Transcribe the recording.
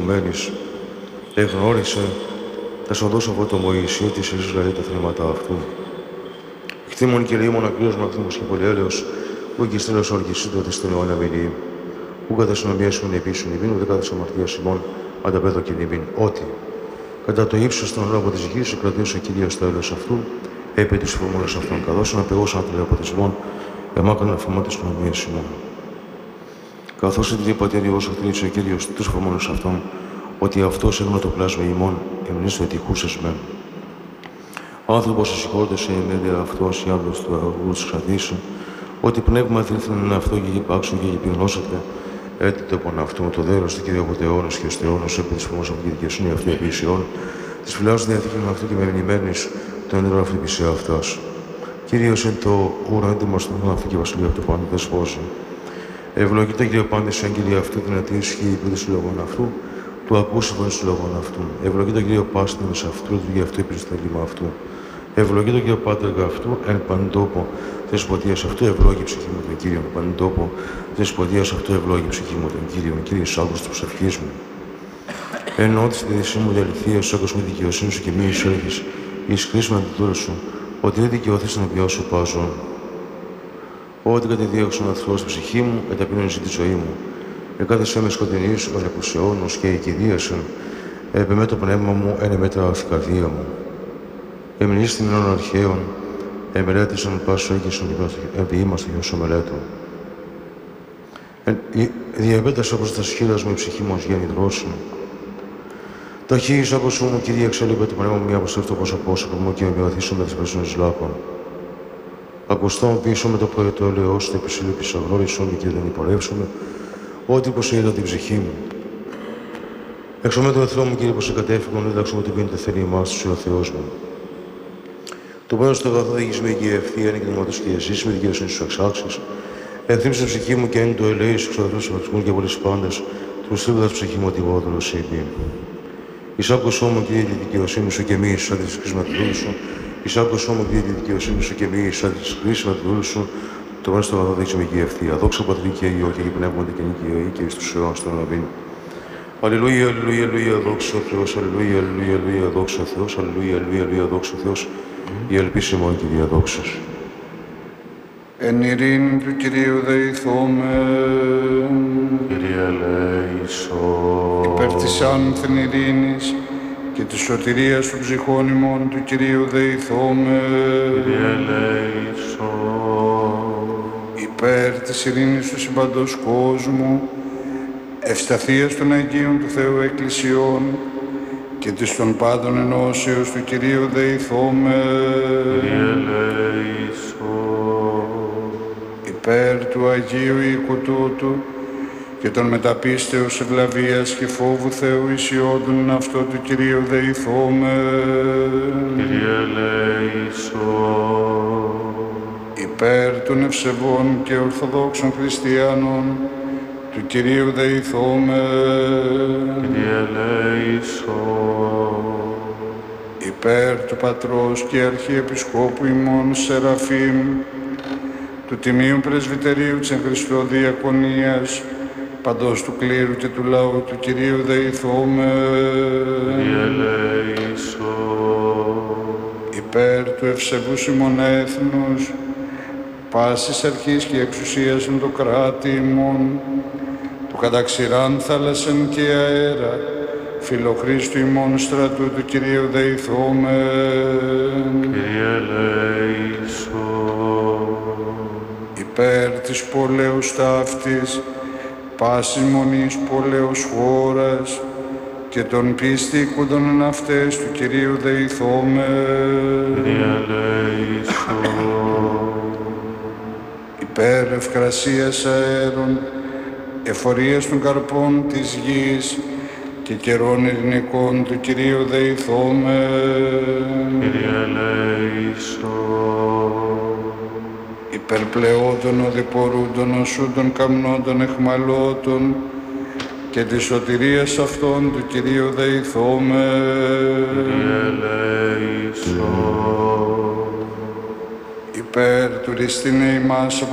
οικουμένης, εγνώρισε τα σοδός από το Μωυσή της Ισραήλ τα θρήματα αυτού. Χτίμων Κυρίου μονακρύος μαθήμος και πολυέλεος, που και στέλνος οργισίδο της στον αιώνα μηνύει, που κατά συνομιέσουν επίσουν ημίν, ούτε κάθε αμαρτίας ημών, ανταπέδω και ημίν, ότι κατά το ύψος των λόγων της γης, κρατούσε ο Κύριος το έλεος αυτού, επί της φορμόνας αυτών, καθώς αναπηγός άντλε από τις μόν, εμάκανε αφορμά της νομίας ημών. Καθώς η πατέριος οθρίτησε ο Κύριος τους φορμόνους αυτών, ότι αυτός έγνω το πλάσμα ημών, εμνείς ετυχούσες μεν. Άνθρωπος εσυγχώρτησε η μέλεια αυτός, η άβρος του αγρού της χαδίσου, ότι πνεύμα θύθεν αυτό και υπάξουν και υπηγνώσατε, έτοιτο πον αυτού το δέρος του Κύριου από αιώνας και ως αιώνας, επί της φορμός από τη δικαιοσύνη αυτή επί Ισιών, της φυλάς διαθήκη με αυτού και με μνημένης, το έντρο αυτή πισιά αυτάς. Κύριος εν το ούρα έντομα στον αυτή και βασιλεία αυτού πάντα δεσπόζει. Ευλογείται Κύριε πάντες αγγελία αυτού, δυνατή ισχύει επί της λόγων αυτού, του ακούσευον εις λόγων αυτού. Ευλογείται Κύριε πάστηνες αυτού, του αυτού επί της θέλημα αυτού. Ευλογείται Κύριε Πάτεργα αυτού, εν παντόπο δεσποτείας αυτού, ευλόγη ψυχή μου τον Κύριον. Παντόπο δεσποτείας αυτού, ευλόγη ψυχή μου τον Κύριον. Κύριε Σάκος του ψευκής μου. Εν ότι στη δυσή μου διαλυθία, Σάκος με δικαιοσύνη σου και μη εισέρχεις, εις χρήσιμα την τούρα σου, ότι δεν δικαιώθεις να βιώσω πάζω. Ό,τι κατεδίωξον αθλός στην ψυχή μου, εταπείνωνε τη ζωή μου. Εκάθεσέ με σκοτεινής, ον εκουσιώνος και οικηδίασεν, επεμέ το πνεύμα μου, εν εμέτρα η καρδία μου. Εμνείς τιμινών αρχαίων, εμελέτησαν πάσο έγκυσον επιήμαστε για όσο μελέτω. Διαπέτασα προς τα σχήρας μου η ψυχή μου ως γέννη δρόσου. Ταχύης άκουσού μου, Κύριε, εξέλιπε το πνεύμα μου, μια αποστρέφτω πως απόσωπο μου και με βιωθήσω με τις περσόνες λάκων. Ακουστώ πίσω με το προετό ελαιός, το επισύλληπης αγνώρισον και δεν υπορεύσομαι, ό,τι πως είδα την ψυχή μου. Εξωμέ το εθρό μου, Κύριε, πως εκατέφυγον, δίδαξω με την πίνη θέλει εμάς, του ο Θεός μου. Το πόνος του αγαθό δίγης με η ευθεία, είναι κοινωμάτος και εσείς, με δικαιοσύνη σου εξάξεις. Ενθύμισε την ψυχή μου και εν το ελέη σου, εξοδρούς του και πολλοί πάντες, του στρίβοντας ψυχή μου ατυγόδωλος είπε. Εισάκουσό μου, Κύριε, τη δικαιοσύνη σου και μη εις σαν της χρήσης με τη δούλη σου. Εισάκουσό μου, Κύριε, τη δικαιοσύνη σου και μη εις σαν της χρήσης με τη δούλη σου. Το πόνος του αγαθό δίγης με η ευθεία. Δόξα Πατρί και Υιό και πνεύματι και νίκη και εις τους αιώνας των αμήν. Αλληλούια, αλληλούια, αλληλούια, δόξα ο Θεός, αλληλούια, αλληλούια, αλληλούια, δόξα ο Θεός, αλληλούια, αλληλούια, αλληλούια, δόξα ο Θεός, η ελπίση μου και η διαδόξας. Εν ειρήνη του Κυρίου δεηθούμε, Κύριε ελέησον. υπέρ της άνθεν ειρήνης και της σωτηρίας των ψυχών ημών του Κυρίου δεηθούμε, Κύριε ελέησον. υπέρ της ειρήνης του συμπαντός κόσμου, ευσταθίας των Αγίων του Θεού Εκκλησιών και της των πάντων ενώσεως του Κυρίου δεηθούμε, Κύριε ελέησον. υπέρ του Αγίου οίκου τούτου και των μεταπίστεως ευλαβίας και φόβου Θεού ισιόντων αυτό του Κυρίου δεηθούμε, Κύριε ελέησον. υπέρ των ευσεβών και ορθοδόξων χριστιανών του Κυρίου δεηθούμε, Κύριε ελέησον. υπέρ του Πατρός και Αρχιεπισκόπου ημών Σεραφείμ, του Τιμίου Πρεσβυτερίου της εν Χριστώ Διακονίας, παντός του κλήρου και του λαού του Κυρίου δεηθούμε, Κύριε ελέησον. υπέρ του ευσεβούς ημών έθνους, πάσης αρχής και εξουσίας εν το κράτη ημών, του καταξηράν θάλασσεν και αέρα, φιλοχρίστου ημών στρατού του Κυρίου δεηθούμε, Κύριε ελέησον. υπέρ της πολέους ταύτης, πάσης μονής πολέους χώρας και των πίστικούντων εν αυτές του Κυρίου δεηθούμε, Κύριε ελέησον. υπέρ ευκρασίας αέρων, εφορίας των καρπών της γης και καιρών ειρηνικών του Κυρίου δεηθούμε, Κύριε ελέησον. υπερπλεόντων οδηπορούντων οσούντων καμνόντων εχμαλώτων και της σωτηρίας αυτών του Κυρίου δεηθούμε, Κύριε ελέησον. υπέρ του ρηστίνε ημάς